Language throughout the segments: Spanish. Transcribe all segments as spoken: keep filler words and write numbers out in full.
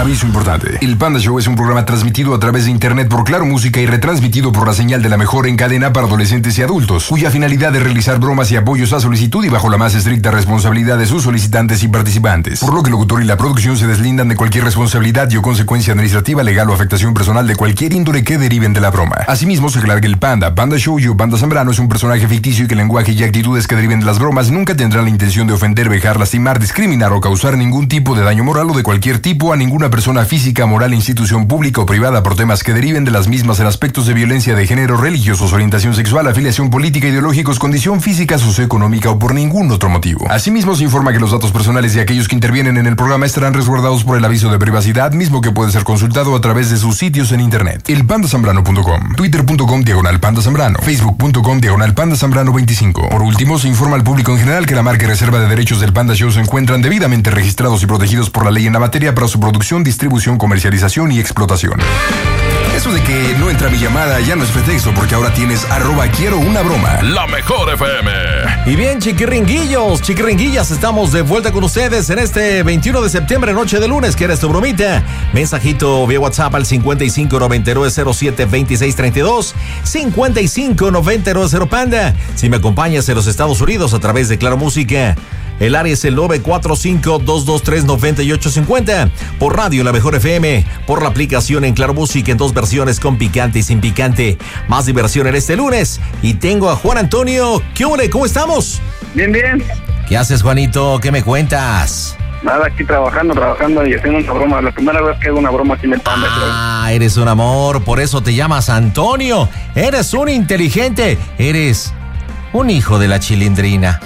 Aviso importante. El Panda Show es un programa transmitido a través de internet por Claro Música y retransmitido por la señal de la mejor en cadena para adolescentes y adultos, cuya finalidad es realizar bromas y apoyos a solicitud y bajo la más estricta responsabilidad de sus solicitantes y participantes. Por lo que el locutor y la producción se deslindan de cualquier responsabilidad y o consecuencia administrativa, legal o afectación personal de cualquier índole que deriven de la broma. Asimismo, se aclara que el Panda, Panda Show y o Panda Zambrano es un personaje ficticio y que el lenguaje y actitudes que deriven de las bromas nunca tendrán la intención de ofender, vejar, lastimar, discriminar o causar ningún tipo de daño moral o de cualquier tipo a ninguna persona física, moral, institución pública o privada por temas que deriven de las mismas en aspectos de violencia de género, religiosos, orientación sexual, afiliación política, ideológicos, condición física, socioeconómica o por ningún otro motivo. Asimismo, se informa que los datos personales de aquellos que intervienen en el programa estarán resguardados por el aviso de privacidad, mismo que puede ser consultado a través de sus sitios en internet. el panda zambrano punto com, twitter punto com diagonal panda zambrano, facebook punto com diagonal panda zambrano veinticinco. Por último, se informa al público en general que la marca y reserva de derechos del Panda Show se encuentran debidamente registrados y protegidos por la ley en la materia para su producción, distribución, comercialización y explotación. Eso de que no entra mi llamada ya no es pretexto, porque ahora tienes arroba quiero una broma. La mejor F M. Y bien, chiquiringuillos, chiquiringuillas, estamos de vuelta con ustedes en este veintiuno de septiembre, noche de lunes. ¿Quieres tu bromita? Mensajito vía WhatsApp al cincuenta y cinco noventa y nueve cero siete veintiséis treinta y dos, cincuenta y cinco noventa y nueve cero Panda. Si me acompañas en los Estados Unidos a través de Claro Música, el área es el nueve cuatro cinco, dos dos tres, nueve ocho cinco cero. Por radio La Mejor F M, por la aplicación en Claro Música en dos versiones, con picante y sin picante. Más diversión en este lunes. Y tengo a Juan Antonio. ¿Qué hombre? ¿Cómo estamos? Bien, bien. ¿Qué haces, Juanito? ¿Qué me cuentas? Nada, aquí trabajando, trabajando y haciendo una broma. La primera vez que hago una broma aquí en el Panda. Ah, creo. Eres un amor, por eso te llamas Antonio. Eres un inteligente. Eres un hijo de la chilindrina.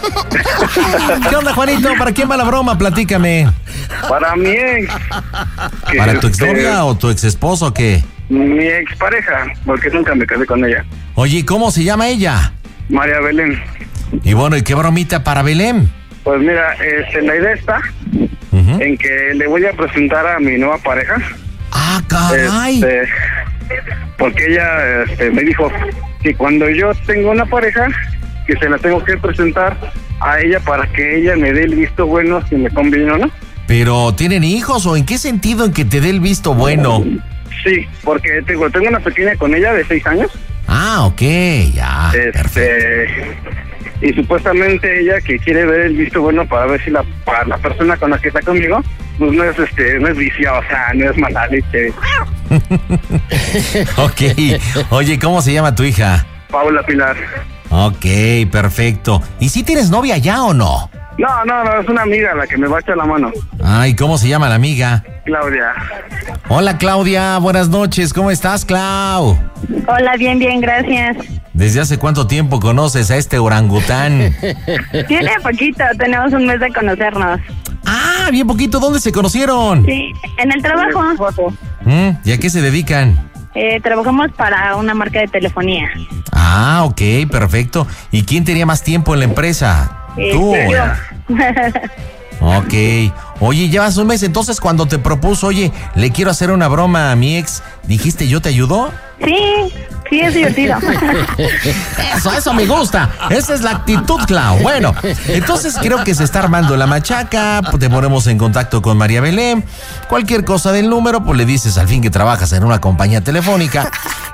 ¿Qué onda, Juanito? ¿Para quién va la broma? Platícame. Para mi ex. ¿Para tu exnovia este, o tu ex esposo o qué? Mi expareja, porque nunca me casé con ella. Oye, ¿cómo se llama ella? María Belén. Y bueno, ¿y qué bromita para Belén? Pues mira, este, la idea está uh-huh. en que le voy a presentar a mi nueva pareja. Ah, caray. Este, porque ella este, me dijo que cuando yo tengo una pareja, que se la tengo que presentar a ella para que ella me dé el visto bueno si me conviene o no. ¿Pero tienen hijos o en qué sentido en que te dé el visto bueno? Sí, porque tengo, tengo una pequeña con ella de seis años. Ah, ok, ya, este, perfecto. Y supuestamente ella que quiere ver el visto bueno para ver si la, para la persona con la que está conmigo, pues no es este, no es viciosa, no es mala leche. Ok, oye, ¿cómo se llama tu hija? Paula Pilar. Ok, perfecto. ¿Y si tienes novia ya o no? No, no, no, es una amiga la que me va a echar la mano. Ay, ¿cómo se llama la amiga? Claudia. Hola, Claudia, buenas noches, ¿cómo estás, Clau? Hola, bien, bien, gracias. ¿Desde hace cuánto tiempo conoces a este orangután? Tiene poquito, tenemos un mes de conocernos. Ah, bien poquito, ¿dónde se conocieron? Sí, en el trabajo. ¿Mm? ¿Y a qué se dedican? Eh, trabajamos para una marca de telefonía. Ah, ok, perfecto. ¿Y quién tenía más tiempo en la empresa? Eh, ¿Tú? Yo. Ok. Oye, llevas un mes, entonces cuando te propuso, oye, le quiero hacer una broma a mi ex, ¿dijiste yo te ayudo? Sí, sí, es divertido. Eso, eso me gusta. Esa es la actitud, Clau. Bueno, entonces creo que se está armando la machaca. Te ponemos en contacto con María Belén. Cualquier cosa del número, pues le dices al fin que trabajas en una compañía telefónica.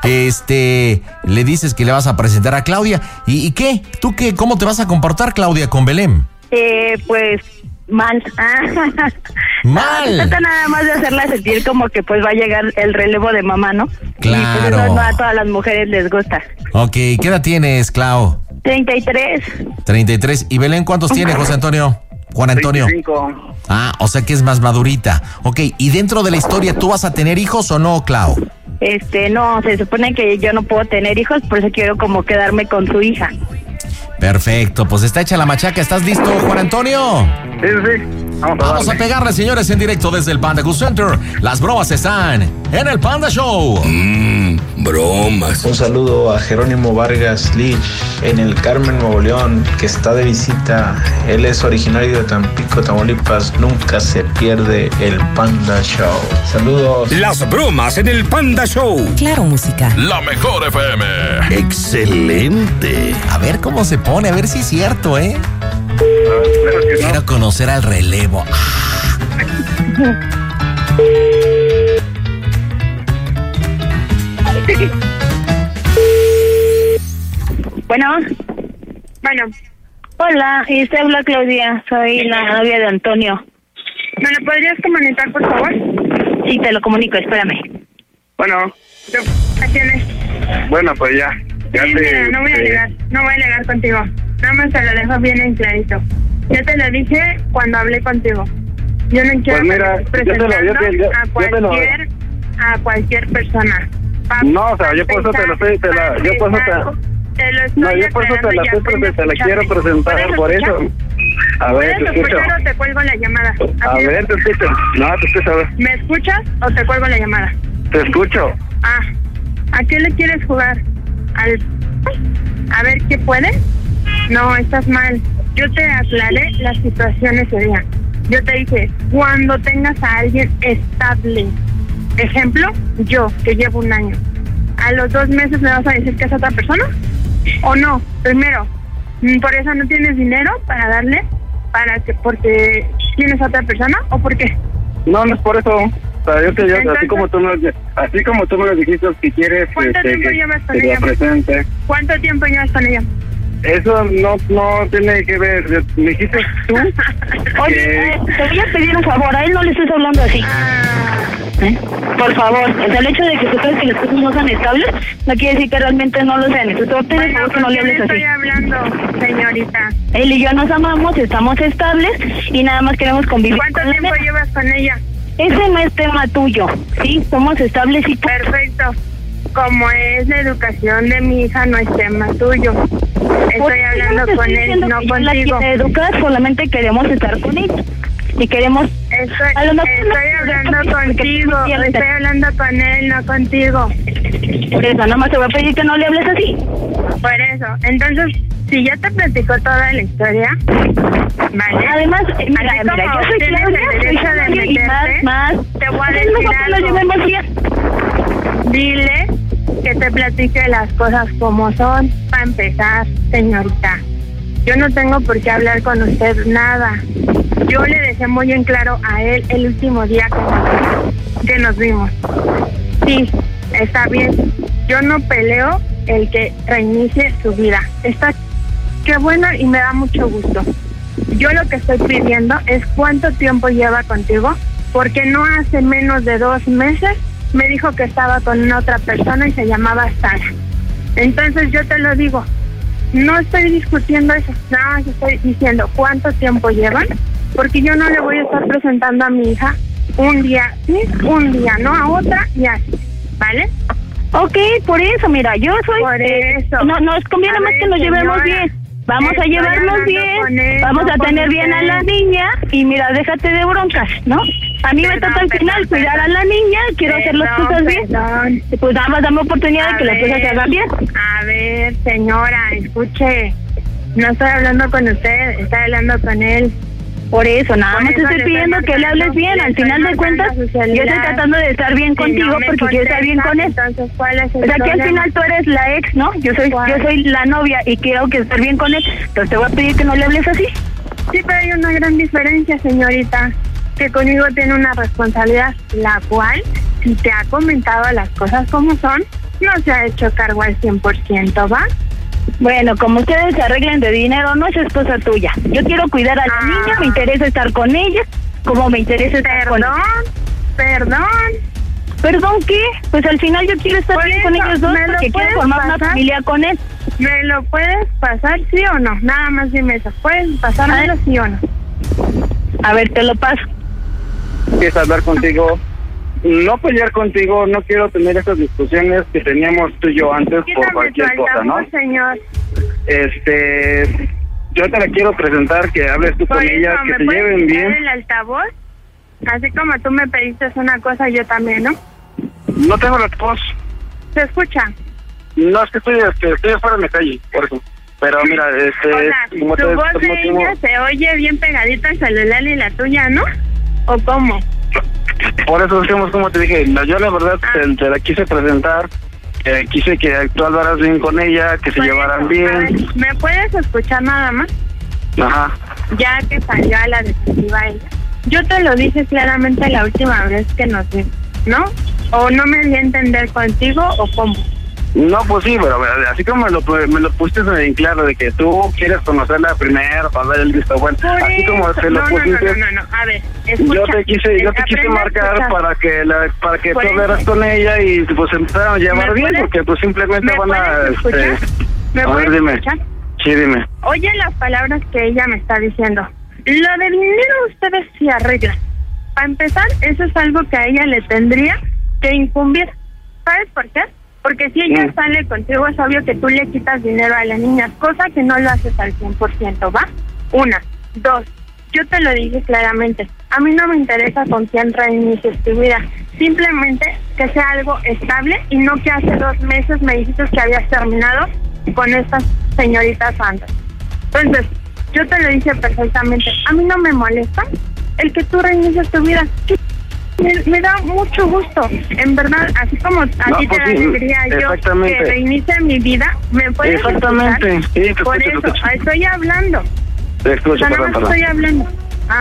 Este, le dices que le vas a presentar a Claudia. ¿Y, y qué? ¿Tú qué? ¿Cómo te vas a comportar, Claudia, con Belén? Eh, pues... Mal. Ah. Mal. Se trata nada más de hacerla sentir como que pues va a llegar el relevo de mamá, ¿no? Claro. Y pues eso no a todas las mujeres les gusta. Ok, ¿qué edad tienes, Clau? treinta y tres. treinta y tres. ¿Y Belén cuántos tiene, José Antonio? Juan Antonio. veinticinco. Ah, o sea que es más madurita. Ok, ¿y dentro de la historia tú vas a tener hijos o no, Clau? Este, no, se supone que yo no puedo tener hijos, por eso quiero como quedarme con su hija. Perfecto, pues está hecha la machaca. ¿Estás listo, Juan Antonio? Sí, sí. Vamos a, Vamos a pegarle, señores, en directo desde el Panda Cool Center. Las bromas están en el Panda Show. Mmm, bromas. Un saludo a Jerónimo Vargas Lich en el Carmen, Nuevo León, que está de visita. Él es originario de Tampico, Tamaulipas. Nunca se pierde el Panda Show. Saludos. Las bromas en el Panda Show. Claro Música. La Mejor F M. Excelente. A ver cómo se pone, a ver si es cierto, ¿eh? Uh, claro que no. Quiero conocer al relevo. Bueno. Bueno. Hola, y usted habla Claudia, soy la novia de Antonio. ¿Me lo podrías comunicar, por favor? Sí, te lo comunico, espérame. Bueno. ¿A quién es? Bueno, pues ya. ya Sí, te, mira, no voy a te- llegar, no voy a llegar contigo. Nada más te lo dejo bien en clarito. Yo te lo dije cuando hablé contigo. Yo no quiero Pues mira, que yo estés te lo- yo te- presentando yo- a yo te lo- cualquier, a cualquier persona. Pa- No, o sea, yo por eso te lo estoy, te la, yo por eso te... Te lo estoy No, yo por eso te la, aclarando, estoy, ya te la quiero escuchar. presentar, por eso. A ver, te ¿Puedes escucho. escuchar o te cuelgo la llamada? A Así ver, te escucho. No, te escucho, a ver. ¿Me escuchas o te cuelgo la llamada? Te escucho. Ah, ¿a qué le quieres jugar? ¿Al... A ver, ¿qué puede? No, estás mal. Yo te aclaré la situación ese día. Yo te dije, cuando tengas a alguien estable. Ejemplo, yo, que llevo un año. ¿A los dos meses le vas a decir que es otra persona? ¿O no? Primero, ¿por eso no tienes dinero para darle? ¿Para que porque tienes a otra persona? ¿O por qué? No, no es por eso. O sea, yo te yo, Entonces- así como tú me, así como tú me lo dijiste que quieres ¿Cuánto este, tiempo que, llevas con que te ella? presente. ¿Cuánto tiempo llevas con ella? Eso no no tiene que ver. Me dijiste tú. Oye, que- eh, te voy a pedir un favor, a él no le estés hablando así. ¿Eh? Por favor, o sea, el hecho de que sepas que las cosas no son estables no quiere decir que realmente no lo sean. Entonces, te voy a pedir por favor que no le hables así. Estoy hablando, señorita. Él y yo nos amamos, estamos estables y nada más queremos convivir. ¿Cuánto tiempo llevas con ella? Ese no es tema tuyo, ¿sí? Somos estables y... Perfecto. Como es la educación de mi hija, no es tema tuyo. Estoy hablando con él, no contigo. Educar, solamente queremos estar con él. Y queremos... Estoy, a lo mejor estoy hablando contigo, estoy hablando con él, no contigo. Por eso, nada más te voy a pedir que no le hables así. Por eso, entonces, si ya te platicó toda la historia, ¿vale? Además, mira, Así mira, como yo soy tienes Claudia, el soy derecho de Claudia y más, meterte, más, te voy a es decir mejor que lo algo. llevemos bien. Dile que te platique las cosas como son, para empezar, señorita. Yo no tengo por qué hablar con usted nada. Yo le dejé muy en claro a él el último día que nos, que nos vimos. Sí, está bien. Yo no peleo el que reinicie su vida. Está qué bueno y me da mucho gusto. Yo lo que estoy pidiendo es cuánto tiempo lleva contigo, porque no hace menos de dos meses me dijo que estaba con una otra persona y se llamaba Sara. Entonces yo te lo digo, no estoy discutiendo eso, nada más estoy diciendo cuánto tiempo llevan, porque yo no le voy a estar presentando a mi hija un día sí, un día no, a otra y así, ¿vale? Ok, por eso, mira, yo soy... Por eso. No, nos conviene más que nos llevemos bien. Vamos a llevarnos bien, vamos a tener bien a la niña y mira, déjate de broncas, ¿no? A mí me toca al final cuidar a la niña, quiero hacer las cosas bien. Pues nada más dame oportunidad de que las cosas se hagan bien. A ver, señora, escuche, no estoy hablando con usted, estoy hablando con él. Por eso, nada más te estoy pidiendo que le hables bien. Al final de cuentas, yo estoy tratando de estar bien contigo porque quiero estar bien con él. Entonces, ¿cuál es el problema? O sea, que al final tú eres la ex, ¿no? Yo soy yo soy la novia y quiero que estar bien con él. Entonces te voy a pedir que no le hables así. Sí, pero hay una gran diferencia, señorita, que conmigo tiene una responsabilidad, la cual, si te ha comentado las cosas como son, no se ha hecho cargo al cien por ciento, ¿va? Bueno, como ustedes se arreglen de dinero, no es cosa tuya. Yo quiero cuidar a la ah. niña, me interesa estar con ella, como me interesa estar perdón, con ella. Perdón, perdón. ¿Perdón qué? Pues al final yo quiero estar bien con ellos dos porque quiero formar pasar? una familia con él. ¿Me lo puedes pasar, sí o no? Nada más dime eso. ¿Puedes pasármelo, sí o no? A ver, te lo paso. Quiero hablar contigo. No pelear contigo, no quiero tener esas discusiones que teníamos tú y yo antes por cualquier cosa, ¿no? Señor. Este, yo te la quiero presentar, que hables tú con ella, que se lleven bien. El altavoz? Así como tú me pediste una cosa, yo también, ¿no? No tengo la voz. ¿Se escucha? No, es que estoy, este, estoy afuera en la calle, por eso. Pero mira, este... O sea, como tu te, voz como de ella tengo... se oye bien pegadita al celular y la tuya, ¿no? ¿O cómo? Por eso decimos, como te dije, yo la verdad ah. te, te la quise presentar, eh, quise que tú hablaras bien con ella, que se llevaran eso, bien. Ver, ¿me puedes escuchar nada más? Ajá. Ya que salió a la defensiva ella, yo te lo dije claramente la última vez que nos vimos, ¿no? ¿O no me di a entender contigo o cómo? No, pues sí, pero así como me lo, me lo pusiste en claro de que tú quieres conocerla primero para dar el visto bueno, Por así eso, como te lo no, pusiste. No, no, no, no, a ver, escucha, yo te quise, yo te quise marcar para que la, para que tú hablaras con ella y pues empezaran a llevar bien, puedes, porque pues simplemente van a... Este, ¿Me a puedes ver, dime. escuchar? Sí, dime. Oye las palabras que ella me está diciendo. Lo del dinero ustedes sí arreglan. Para empezar, eso es algo que a ella le tendría que incumbir. ¿Sabes por qué? Porque si ella mm. sale contigo, es obvio que tú le quitas dinero a la niña, cosa que no lo haces al cien por ciento, ¿va? Una. Dos. Yo te lo dije claramente. A mí no me interesa con quién reinicies tu vida. Simplemente que sea algo estable y no que hace dos meses me dijiste que habías terminado con estas señoritas antes. Entonces, yo te lo dije perfectamente. A mí no me molesta el que tú reinicies tu vida. Me, me da mucho gusto, en verdad, así como a no, ti pues te da sí, alegría yo que reinicie mi vida, me puedes exactamente, escuchar? Sí, te por escucho, eso, te escucho. estoy hablando. Te escucho, o sea, perdón, no perdón. estoy hablando. Ah,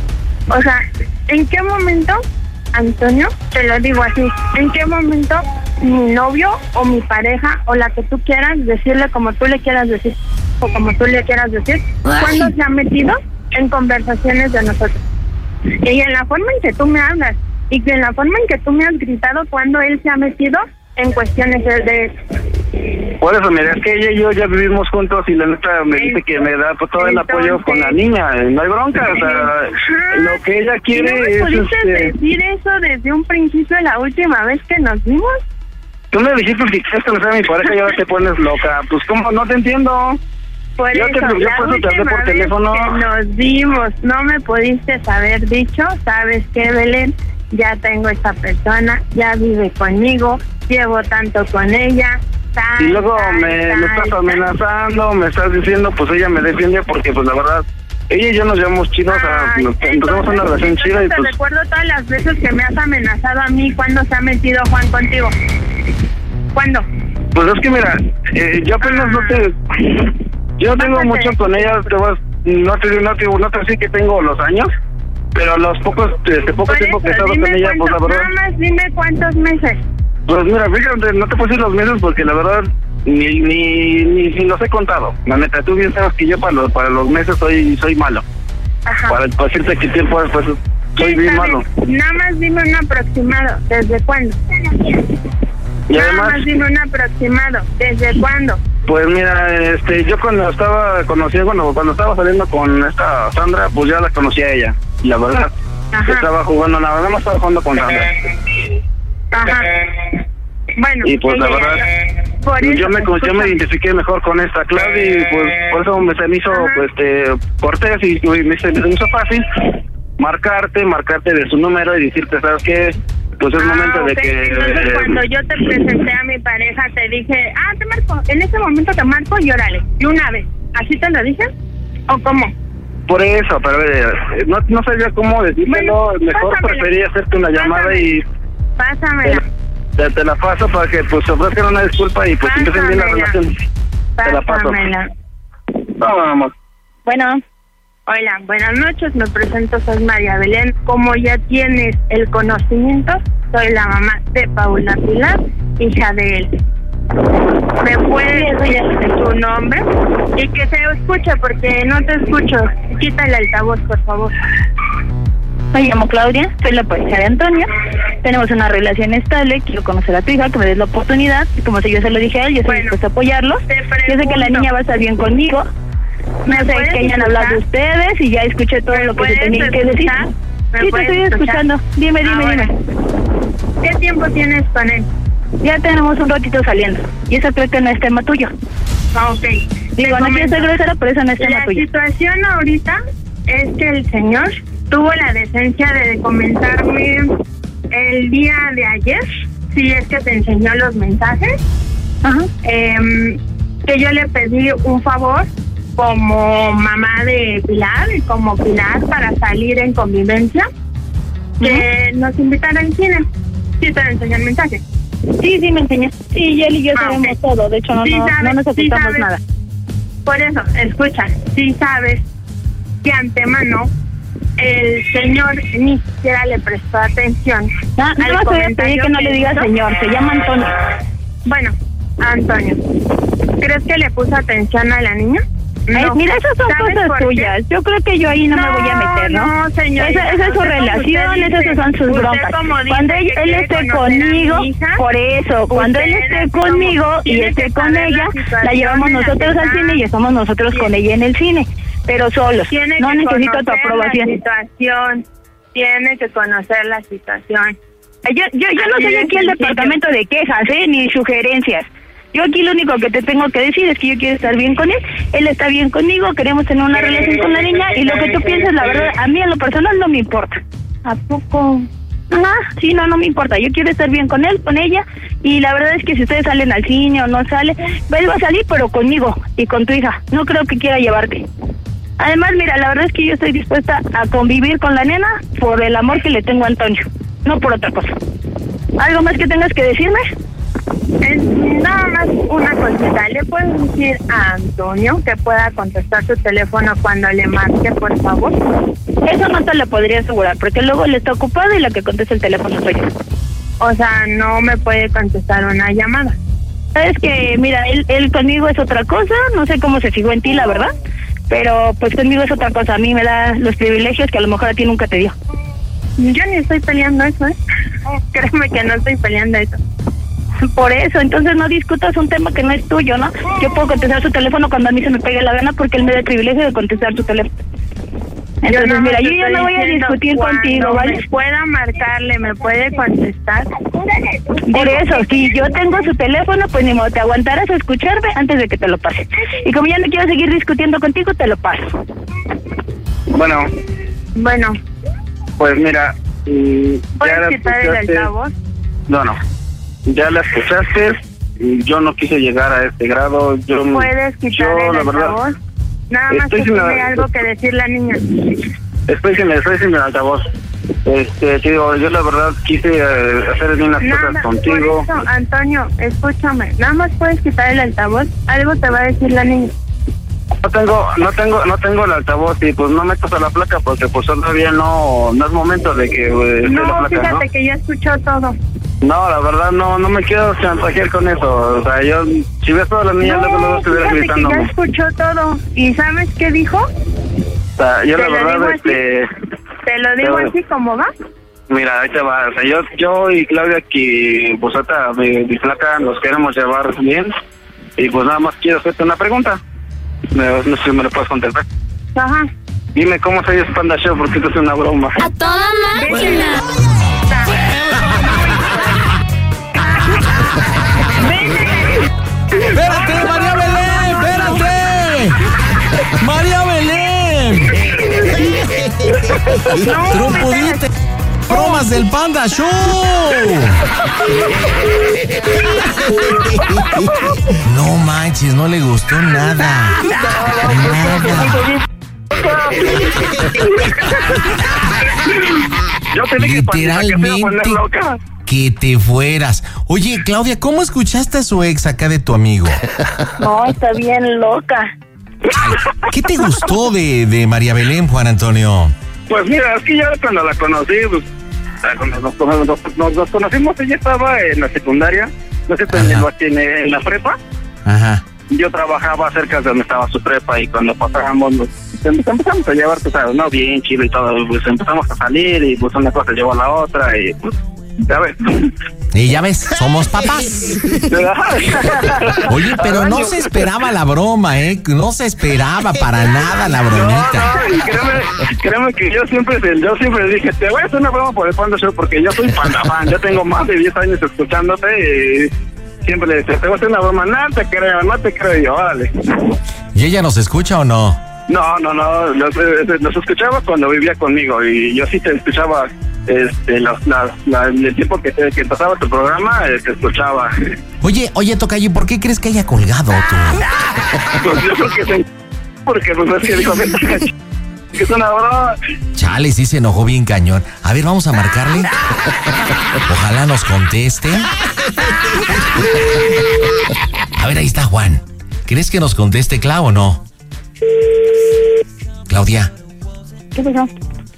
o sea, ¿en qué momento, Antonio, te lo digo así, en qué momento mi novio o mi pareja o la que tú quieras decirle como tú le quieras decir o como tú le quieras decir, cuándo se ha metido en conversaciones de nosotros? Y en la forma en que tú me hablas y que en la forma en que tú me has gritado cuando él se ha metido en cuestiones de, de... Por eso, mira, es que ella y yo ya vivimos juntos y la neta me dice que me da pues, todo el Entonces, apoyo con la niña, no hay bronca, o sea, ajá, lo que ella quiere ¿no me es... pudiste Este... decir eso desde un principio la última vez que nos vimos? Tú me dijiste que quieres conocer a mi pareja y ahora te pones loca, pues ¿cómo? No te entiendo. Por yo eso, te, yo la por eso te hablé última por vez teléfono. que nos vimos, no me pudiste haber dicho, ¿sabes qué, Belén? Ya tengo esta persona, ya vive conmigo, llevo tanto con ella. Tal, y luego tal, me, tal, me estás tal. amenazando, me estás diciendo, pues ella me defiende porque pues la verdad, ella y yo nos llevamos chidos, o sea, Ay, nos entonces, empezamos una relación chida y te pues... recuerdo todas las veces que me has amenazado a mí cuando se ha metido Juan contigo. ¿Cuándo? Pues es que mira, eh, yo apenas ah. no te... Yo tengo Bájate. mucho con ella, te vas, no te no te no te sé que tengo los años, pero los pocos este poco Por tiempo eso, que he estado dime con ella, pues la cuánto- verdad. Nada más dime cuántos meses. Pues mira, fíjate, no te puedo decir los meses porque la verdad ni ni ni, ni los he contado. La neta, tú bien sabes que yo para los para los meses soy soy malo. Ajá. Para para decirte qué tiempo pues soy Sí, bien está malo. bien. Nada más dime un aproximado. ¿Desde cuándo? Y Nada además, más dime un aproximado. ¿Desde cuándo? pues mira, este, yo cuando estaba conocía, bueno, cuando estaba saliendo con esta Sandra, pues ya la conocía a ella. Y la verdad, Ajá. estaba jugando, nada más estaba jugando con Sandra. Ajá. Bueno, Y pues la ella ya- verdad, por eso, yo me yo me escúchame. identifiqué mejor con esta Claudia y pues por eso me, se me hizo Ajá. pues este cortés y, y me, se me hizo fácil marcarte, marcarte de su número y decirte, ¿sabes qué? Pues es Ah, momento de ok. que... Entonces, eh, cuando yo te presenté a mi pareja, te dije, ah, te marco. En ese momento te marco y órale. Y una vez. ¿Así te lo dije? ¿O cómo? por eso, pero eh, no, no sabía cómo decírtelo, Bueno, mejor pásamela. prefería hacerte una llamada y... Pásamela. Te, te la paso para que pues ofrezcan una disculpa y pues empiecen bien la Pásamela. relación. Te la paso. Pásamela. No, vamos. Bueno. Hola, buenas noches, me presento, soy María Belén. Como ya tienes el conocimiento, soy la mamá de Paula Pilar, hija de él. ¿Me puedes decir tu nombre? Y que se escuche, porque no te escucho. Quita el altavoz, por favor. Me llamo Claudia, soy la pareja de Antonio. Tenemos una relación estable, quiero conocer a tu hija, que me des la oportunidad. Y como si yo se lo dije a él, yo estoy Bueno, dispuesta a apoyarlos. te Yo sé que la pregunto. niña va a estar bien conmigo. No sé puedes que hayan hablado de escuchar? ustedes y ya escuché todo ¿Me lo que se puedes tenía que decir. escuchar? ¿Me Sí, te puedes estoy escuchar? escuchando. Dime, dime, Ahora, dime. ¿qué tiempo tienes con él? Ya tenemos un ratito saliendo. Y eso creo que no es tema tuyo. Ah, ok. Digo, Te no quiero comento. ser grosera, pero eso no es tema La tuyo. situación ahorita es que el señor tuvo la decencia de comentarme el día de ayer, si es que te enseñó los mensajes, Ajá. eh, que yo le pedí un favor como mamá de Pilar y como Pilar para salir en convivencia, que nos invitara al cine. Sí te enseñó el mensaje. Sí, sí, me enseñó. Sí, y él y yo Ah, sabemos ok. todo. De hecho, no, Sí no, sabes, no nos sí ocultamos sabes. nada. Por eso, escucha, si sabes que antemano el señor ni siquiera le prestó atención. No, no me voy a pedir que no le diga señor, se llama Antonio. Bueno, Antonio, ¿crees que le puso atención a la niña? No. Ay, mira, esas son cosas tuyas. Yo creo que yo ahí no, no me voy a meter, ¿no? No, señor. Esa, esa es su relación, esas son sus broncas. Cuando él, él esté conmigo, por eso, cuando él esté conmigo y esté con ella, la llevamos nosotros al cine y estamos nosotros con ella en el cine, pero solos. No necesito tu aprobación. La situación. Tiene que conocer la situación. Yo, yo, yo no soy aquí el departamento de quejas, ¿eh? Ni sugerencias. Yo aquí lo único que te tengo que decir es que yo quiero estar bien con él, él está bien conmigo, queremos tener una relación con la niña y lo que tú piensas, la verdad, a mí en lo personal no me importa. ¿A poco? Ajá, sí, no, no me importa, yo quiero estar bien con él, con ella y la verdad es que si ustedes salen al cine o no sale, él va a salir pero conmigo y con tu hija, no creo que quiera llevarte. Además, mira, la verdad es que yo estoy dispuesta a convivir con la nena por el amor que le tengo a Antonio, no por otra cosa. ¿Algo más que tengas que decirme? Es nada más una cosita. ¿Le puedes decir a Antonio que pueda contestar su teléfono cuando le marque, por favor? Eso no te lo podría asegurar, porque luego él está ocupado y la que contesta el teléfono soy yo. O sea, no me puede contestar una llamada. Sabes que, mira, él, él conmigo es otra cosa, no sé cómo se fijó en ti, la verdad, pero pues conmigo es otra cosa. A mí me da los privilegios que a lo mejor a ti nunca te dio. Yo ni estoy peleando eso, ¿eh? Créeme que no estoy peleando eso. Por eso, entonces no discutas un tema que no es tuyo, ¿no? Yo puedo contestar su teléfono cuando a mí se me pegue la gana porque él me da el privilegio de contestar su teléfono. Entonces, yo no, mira, yo ya no voy a discutir contigo, ¿vale? Me pueda marcarle, me puede contestar. Por eso, si yo tengo su teléfono, pues ni modo, te aguantarás a escucharme antes de que te lo pase. Y como ya no quiero seguir discutiendo contigo, te lo paso. Bueno. Bueno. Pues mira... ¿Puedes quitar el altavoz? No, no. Ya la escuchaste, yo no quise llegar a este grado. Yo, ¿Puedes quitar yo, el la verdad, altavoz? Nada más que tiene la... algo que decir la niña. Estoy sin, estoy sin el altavoz. Este, te digo, yo la verdad quise eh, hacer bien las Nada, cosas contigo. Por eso, Antonio, escúchame. Nada más puedes quitar el altavoz. Algo te va a decir la niña. No tengo, no tengo, no tengo el altavoz y pues no metas a la placa porque pues todavía no, no es momento de que eh, no, la placa, fíjate ¿no? que ya escuchó todo. No, la verdad no, no me quiero chantajear con eso. O sea, yo, si ves todas las niñas, no, luego luego estuviera gritando. Que ya escuchó todo. ¿Y sabes qué dijo? O sea, yo la verdad, este... Así? ¿Te lo digo te... así como va? Mira, ahí te va. O sea, yo, yo y Claudia, que pues ahorita mi, mi flaca nos queremos llevar bien. Y pues nada más quiero hacerte una pregunta. Me, no sé si me lo puedes contestar. Ajá. Dime cómo se llama Panda Show, porque esto es una broma. A toda máquina. ¡Espérate, María Belén! ¡Espérate! ¡María Belén! No, ¡Trompudite! ¡Bromas del Panda Show! No manches, no le gustó nada. Nada. Yo te dije, literalmente que te fueras. Oye, Claudia, ¿cómo escuchaste a su ex acá de tu amigo? No, está bien loca. ¿Qué te gustó de, de María Belén, Juan Antonio? Pues mira, es que ya cuando la conocí, pues, cuando nos, nos, nos, nos conocimos, ella estaba en la secundaria, no sé, en, en, en la prepa. Ajá. Yo trabajaba cerca de donde estaba su prepa y cuando pasábamos, nos empezamos a llevar, pues, ¿no? Bien chido y todo, pues empezamos a salir y pues una cosa llevó a la otra y pues, ya ves. Y ya ves, somos papás. Oye, pero no se esperaba la broma, ¿eh? No se esperaba para nada la bromita. No, no, y créeme, créeme que yo siempre, yo siempre dije, te voy a hacer una broma por el Panda Show porque yo soy panda fan, yo tengo más de diez años escuchándote y siempre le decía, te voy a hacer una broma, no te creo, no te creo, y yo, órale. ¿Y ella nos escucha o no? No, no, no, los, los escuchaba cuando vivía conmigo y yo sí te escuchaba. Este, los, la, la, el tiempo que, que pasaba tu programa, eh, te escuchaba. Oye, oye, Tocayo, ¿por qué crees que haya colgado tú? Pues yo creo que se... Porque pues es que dijo que es una broma. Chale, sí se enojó bien cañón. A ver, vamos a marcarle. Ojalá nos conteste. A ver, ahí está Juan. ¿Crees que nos conteste Clau o no? Claudia. ¿Qué pasó?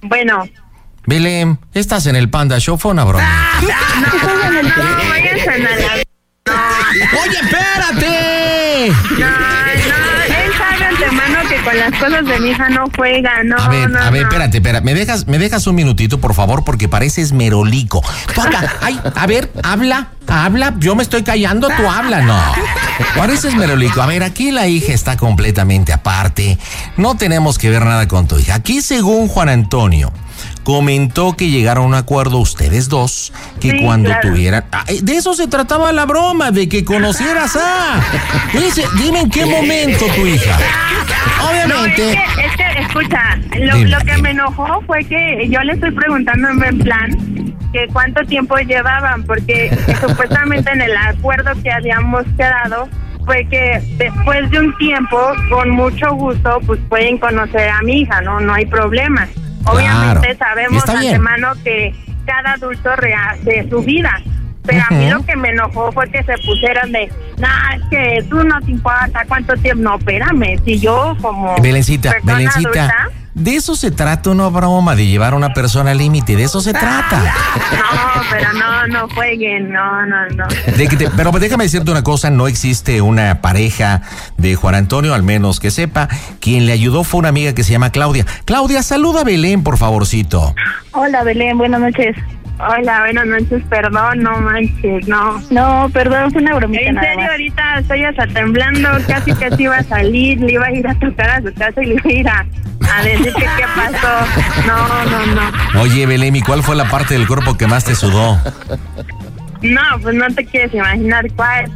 Bueno. Belén, estás en el Panda Show, fue una broma. No, no, no, váyanse a la... No. ¡Oye, espérate! No, no, él sabe antemano que con las cosas de mi hija no juega, no, A ver, no, a ver, no. espérate, espérate. ¿Me dejas, me dejas un minutito, por favor? Porque pareces merolico. Tú acá, ay, a ver, habla, habla. Yo me estoy callando, tú habla, no. Pareces merolico. A ver, aquí la hija está completamente aparte. No tenemos que ver nada con tu hija. Aquí, según Juan Antonio, comentó que llegaron a un acuerdo ustedes dos, que Sí, cuando claro. tuvieran... Ah, de eso se trataba la broma, de que conocieras a... Dice, dime en qué momento tu hija. Obviamente... No, es que, es que, escucha, lo, Dime, lo que dime. me enojó fue que yo le estoy preguntando en buen plan que cuánto tiempo llevaban, porque supuestamente en el acuerdo que habíamos quedado fue que después de un tiempo, con mucho gusto, pues pueden conocer a mi hija, ¿no? No hay problema. Obviamente Claro, sabemos está bien. antemano que cada adulto rehace su vida. Pero a mí Ujú. lo que me enojó fue que se pusieran de, nah, es que tú no te importa cuánto tiempo. No, espérame, si yo como Belencita, persona Belencita, adulta, de eso se trata una broma, de llevar a una persona al límite, de eso se trata. no, pero no, no jueguen, no, no, no. De que te- pero déjame decirte una cosa, no existe una pareja de Juan Antonio, al menos que sepa. Quien le ayudó fue una amiga que se llama Claudia. Claudia, saluda a Belén, por favorcito. Hola, Belén, buenas noches. Hola, buenas noches, perdón, no manches, no. No, perdón, fue una bromita En nada serio, más. ahorita estoy hasta temblando, casi casi iba a salir, le iba a ir a tocar a su casa y le iba a ir a, a decir que qué pasó. No, no, no. Oye, Belén, ¿y cuál fue la parte del cuerpo que más te sudó? No, pues no te quieres imaginar cuál.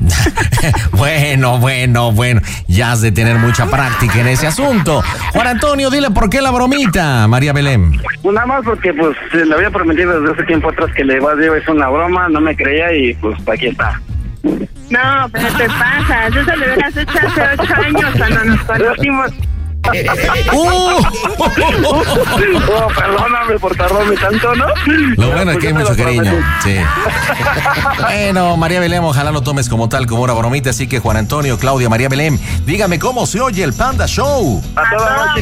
Bueno, bueno, bueno, ya has de tener mucha práctica en ese asunto. Juan Antonio, dile por qué la bromita, María Belén. Pues nada más porque pues le había prometido desde hace tiempo atrás que le iba a decir una broma, no me creía y pues aquí está. No, pero te pasas, eso lo hubieras hecho hace ocho años cuando nos conocimos. ¡Uh! Oh, perdóname por tardarme tanto, ¿no? Lo bueno es Pues que hay yo te mucho lo cariño. prometí. Sí. Bueno, María Belén, ojalá lo tomes como tal, como una bromita. Así que Juan Antonio, Claudia, María Belén, dígame cómo se oye el Panda Show. A toda noche.